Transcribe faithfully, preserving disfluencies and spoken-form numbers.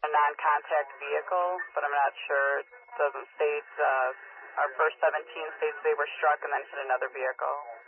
a non-contact vehicle, but I'm not sure. It doesn't state. Uh, our first seventeen states they were struck and then hit another vehicle.